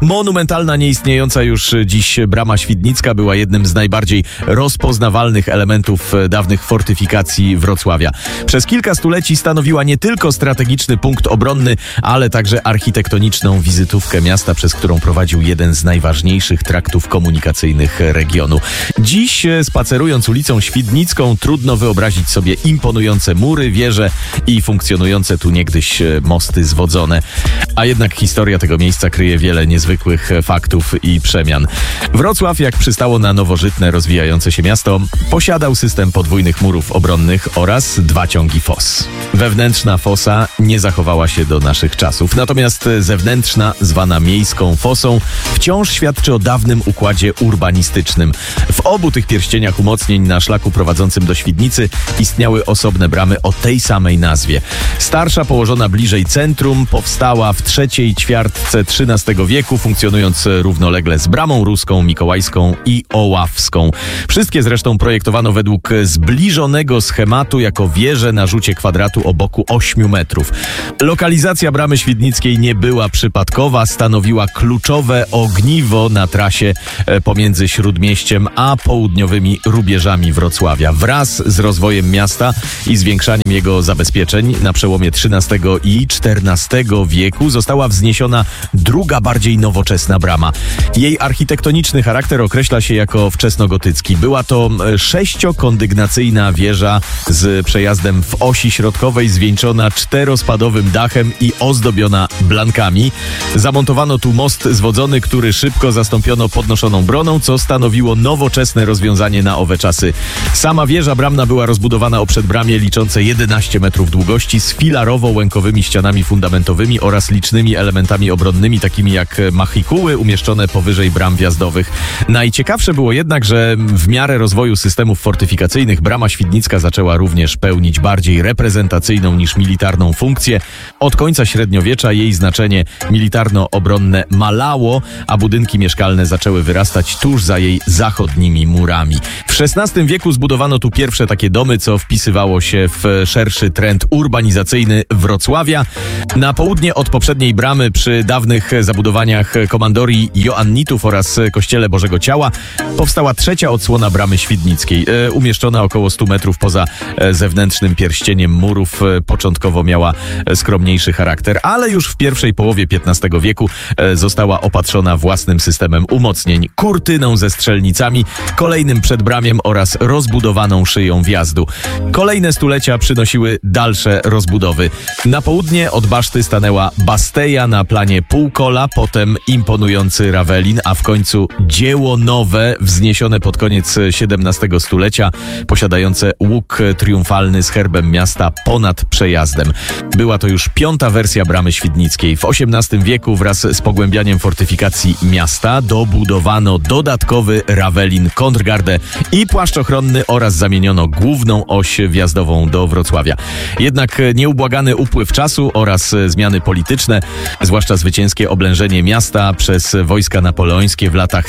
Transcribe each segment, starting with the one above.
Monumentalna, nieistniejąca już dziś brama świdnicka była jednym z najbardziej rozpoznawalnych elementów dawnych fortyfikacji Wrocławia. Przez kilka stuleci stanowiła nie tylko strategiczny punkt obronny, ale także architektoniczną wizytówkę miasta, przez którą prowadził jeden z najważniejszych traktów komunikacyjnych regionu. Dziś, spacerując ulicą Świdnicką, trudno wyobrazić sobie imponujące mury, wieże i funkcjonujące tu niegdyś mosty zwodzone. A jednak historia tego miejsca kryje wiele niezwykłych faktów i przemian. Wrocław, jak przystało na nowożytne, rozwijające się miasto, posiadał system podwójnych murów obronnych oraz 2 ciągi fos. Wewnętrzna fosa nie zachowała się do naszych czasów, natomiast zewnętrzna, zwana miejską fosą, wciąż świadczy o dawnym układzie urbanistycznym. W obu tych pierścieniach umocnień na szlaku prowadzącym do Świdnicy istniały osobne bramy o tej samej nazwie. Starsza, położona bliżej centrum, powstała w trzeciej ćwiartce XIII wieku, funkcjonując równolegle z bramą ruską, mikołajską i oławską. Wszystkie zresztą projektowano według zbliżonego schematu jako wieże na rzucie kwadratu o boku 8 metrów. Lokalizacja bramy świdnickiej nie była przypadkowa, stanowiła kluczowe ogniwo na trasie pomiędzy Śródmieściem a południowymi rubieżami Wrocławia. Wraz z rozwojem miasta i zwiększaniem jego zabezpieczeń na przełomie XIII i XIV wieku została wzniesiona druga, bardziej nowoczesna brama. Jej architektoniczny charakter określa się jako wczesnogotycki. Była to 6-kondygnacyjna wieża z przejazdem w osi środkowej, zwieńczona 4-spadowym dachem i ozdobiona blankami. Zamontowano tu most zwodzony, który szybko zastąpiono podnoszoną broną, co stanowiło nowoczesne rozwiązanie na owe czasy. Sama wieża bramna była rozbudowana o przedbramie liczące 11 metrów długości z filarowo-łękowymi ścianami fundamentowymi oraz licznymi elementami obronnymi, takimi jak machikuły umieszczone powyżej bram wjazdowych. Najciekawsze było jednak, że w miarę rozwoju systemów fortyfikacyjnych brama świdnicka zaczęła również pełnić bardziej reprezentacyjną niż militarną funkcję. Od końca średniowiecza jej znaczenie militarno-obronne malało, a budynki mieszkalne zaczęły wyrastać tuż za jej zachodnimi murami. W XVI wieku zbudowano tu pierwsze takie domy, co wpisywało się w szerszy trend urbanizacyjny Wrocławia. Na południe od poprzedniej bramy, przy dawnych zabudowaniach komandorii Joannitów oraz Kościele Bożego Ciała, powstała trzecia odsłona bramy świdnickiej. Umieszczona około 100 metrów poza zewnętrznym pierścieniem murów, początkowo miała skromniejszy charakter, ale już w pierwszej połowie XV wieku została opatrzona własnym systemem umocnień, kurtyną ze strzelnicami, kolejnym przedbramiem oraz rozbudowaną szyją wjazdu. Kolejne stulecia przynosiły dalsze rozbudowy. Na południe od baszty stanęła Basteja na planie półkola, potem imponujący Rawelin, a w końcu dzieło nowe, wzniesione pod koniec XVII stulecia, posiadające łuk triumfalny z herbem miasta ponad przejazdem. Była to już 5. wersja bramy świdnickiej. W XVIII wieku wraz z pogłębianiem fortyfikacji miasta dobudowano dodatkowy Rawelin, kontrgardę i płaszcz ochronny oraz zamieniono główną oś wjazdową do Wrocławia. Jednak nieubłagany upływ czasu oraz zmiany polityczne, zwłaszcza zwycięskie oblężenie miasta przez wojska napoleońskie w latach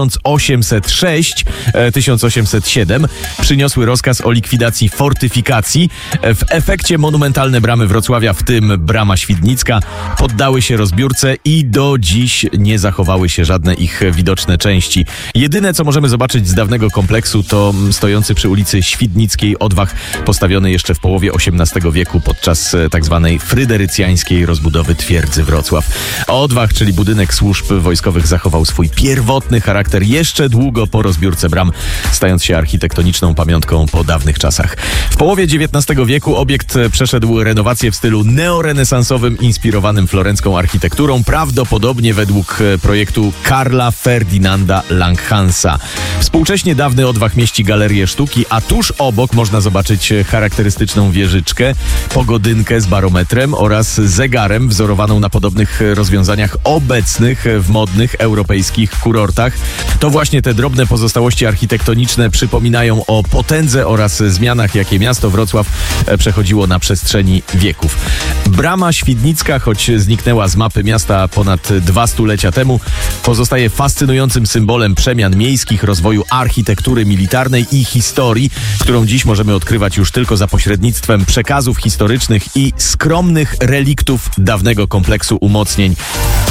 1806-1807 przyniosły rozkaz o likwidacji fortyfikacji. W efekcie monumentalne bramy Wrocławia, w tym brama świdnicka, poddały się rozbiórce i do dziś nie zachowały się żadne ich widoczne części. Jedyne, co możemy zobaczyć z dawnego kompleksu, to stojący przy ulicy Świdnickiej odwach, postawiony jeszcze w połowie XVIII wieku podczas tzw. fryderycjańskiej rozbudowy twierdzy Wrocław. Odwach, czyli budynek służb wojskowych, zachował swój pierwotny charakter jeszcze długo po rozbiórce bram, stając się architektoniczną pamiątką po dawnych czasach. W połowie XIX wieku obiekt przeszedł renowację w stylu neorenesansowym, inspirowanym florencką architekturą, prawdopodobnie według projektu Karla Ferdynanda Langhansa. Współcześnie dawny odwach mieści galerię sztuki, a tuż obok można zobaczyć charakterystyczną wieżyczkę, pogodynkę z barometrem oraz zegarem wzorowaną na podobnych rozwiązaniach obecnych w modnych europejskich kurortach. To właśnie te drobne pozostałości architektoniczne przypominają o potędze oraz zmianach, jakie miasto Wrocław przechodziło na przestrzeni wieków. Brama świdnicka, choć zniknęła z mapy miasta ponad 2 stulecia temu, pozostaje fascynującym symbolem przemian miejskich, rozwoju architektury militarnej i historii, którą dziś możemy odkrywać już tylko za pośrednictwem przekazów historycznych i skromnych reliktów dawnego kompleksu umocnień.